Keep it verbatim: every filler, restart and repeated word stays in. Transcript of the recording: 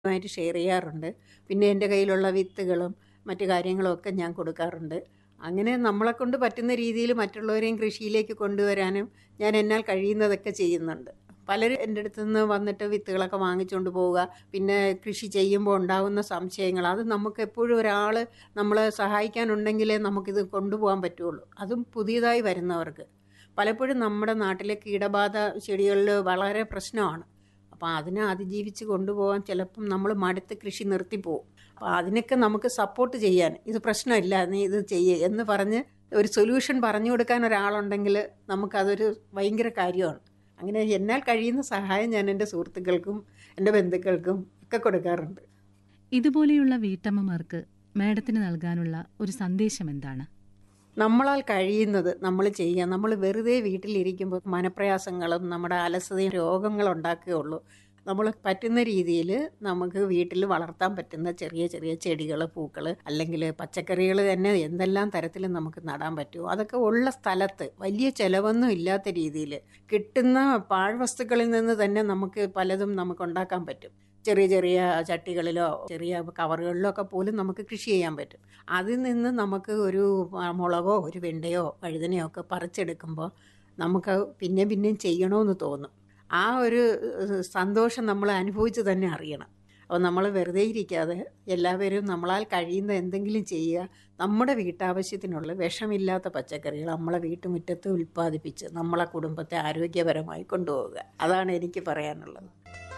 ആയിട്ട് ഷെയർ ചെയ്യാറുണ്ട്. പിന്നെ എൻ്റെ കയ്യിലുള്ള വിത്തുകളും മറ്റു കാര്യങ്ങളും ഒക്കെ ഞാൻ കൊടുക്കാറുണ്ട്. അങ്ങനെ നമ്മളെക്കൊണ്ട് പറ്റുന്ന രീതിയിൽ മറ്റുള്ളവരെയും കൃഷിയിലേക്ക് കൊണ്ടുവരാനും ഞാൻ എന്നാൽ കഴിയുന്നതൊക്കെ ചെയ്യുന്നുണ്ട്. പലരും എൻ്റെ അടുത്ത് നിന്ന് വന്നിട്ട് വിത്തുകളൊക്കെ വാങ്ങിച്ചുകൊണ്ട് പോവുക. പിന്നെ കൃഷി ചെയ്യുമ്പോൾ ഉണ്ടാകുന്ന സംശയങ്ങൾ അത് നമുക്ക് എപ്പോഴും ഒരാൾ നമ്മളെ സഹായിക്കാനുണ്ടെങ്കിലേ നമുക്കിത് കൊണ്ടുപോകാൻ പറ്റുള്ളൂ. അതും പുതിയതായി വരുന്നവർക്ക്. പലപ്പോഴും നമ്മുടെ നാട്ടിലെ കീടബാധ ചെടികളിൽ വളരെ പ്രശ്നമാണ്. അപ്പോൾ അതിനെ അതിജീവിച്ച് കൊണ്ടുപോകാൻ ചിലപ്പം നമ്മൾ മടുത്ത് കൃഷി നിർത്തിപ്പോവും. അപ്പോൾ അതിനൊക്കെ നമുക്ക് സപ്പോർട്ട് ചെയ്യാൻ ഇത് പ്രശ്നമില്ല, നീ ഇത് ചെയ്യേ എന്ന് പറഞ്ഞ് ഒരു സൊല്യൂഷൻ പറഞ്ഞു കൊടുക്കാൻ ഒരാളുണ്ടെങ്കിൽ നമുക്കതൊരു ഭയങ്കര കാര്യമാണ്. അങ്ങനെ എന്നാൽ കഴിയുന്ന സഹായം ഞാൻ എൻ്റെ സുഹൃത്തുക്കൾക്കും എൻ്റെ ബന്ധുക്കൾക്കും ഒക്കെ കൊടുക്കാറുണ്ട്. ഇതുപോലെയുള്ള വീട്ടമ്മമാർക്ക് മാഡത്തിന് നൽകാനുള്ള ഒരു സന്ദേശം എന്താണ്? നമ്മളാൽ കഴിയുന്നത് നമ്മൾ ചെയ്യുക. നമ്മൾ വെറുതെ വീട്ടിലിരിക്കുമ്പോൾ മനപ്രയാസങ്ങളും നമ്മുടെ അലസതയും രോഗങ്ങളും ഉണ്ടാക്കുകയുള്ളൂ. നമ്മൾ പറ്റുന്ന രീതിയിൽ നമുക്ക് വീട്ടിൽ വളർത്താൻ പറ്റുന്ന ചെറിയ ചെറിയ ചെടികൾ, പൂക്കൾ അല്ലെങ്കിൽ പച്ചക്കറികൾ തന്നെ എന്തെല്ലാം തരത്തിൽ നമുക്ക് നടാൻ പറ്റുമോ അതൊക്കെ ഉള്ള സ്ഥലത്ത് വലിയ ചിലവൊന്നും ഇല്ലാത്ത രീതിയിൽ കിട്ടുന്ന പാഴ്വസ്തുക്കളിൽ നിന്ന് തന്നെ നമുക്ക് പലതും നമുക്ക് ഉണ്ടാക്കാൻ പറ്റും. ചെറിയ ചെറിയ ചട്ടികളിലോ ചെറിയ കവറുകളിലോ ഒക്കെ പോലും നമുക്ക് കൃഷി ചെയ്യാൻ പറ്റും. അതിൽ നിന്ന് നമുക്ക് ഒരു മുളകോ ഒരു വെണ്ടയോ വഴുതനയോ ഒക്കെ പറിച്ചെടുക്കുമ്പോൾ നമുക്ക് പിന്നെ പിന്നെയും ചെയ്യണമെന്ന് തോന്നും. ആ ഒരു സന്തോഷം നമ്മൾ അനുഭവിച്ച് തന്നെ അറിയണം. അപ്പോൾ നമ്മൾ വെറുതെ ഇരിക്കാതെ എല്ലാവരും നമ്മളാൽ കഴിയുന്ന എന്തെങ്കിലും ചെയ്യുക. നമ്മുടെ വീട്ടാവശ്യത്തിനുള്ള വിഷമില്ലാത്ത പച്ചക്കറികൾ നമ്മളെ വീട്ടുമുറ്റത്ത് ഉൽപ്പാദിപ്പിച്ച് നമ്മളെ കുടുംബത്തെ ആരോഗ്യപരമായി കൊണ്ടുപോവുക. അതാണ് എനിക്ക് പറയാനുള്ളത്.